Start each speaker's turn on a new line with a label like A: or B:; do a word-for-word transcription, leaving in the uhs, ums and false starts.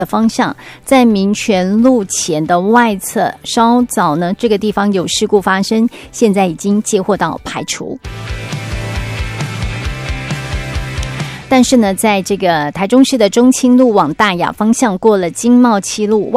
A: 的方向，在民权路前的外侧，稍早呢这个地方有事故发生，现在已经接获到排除。但是呢，在这个台中市的中清路往大雅方向过了经贸七路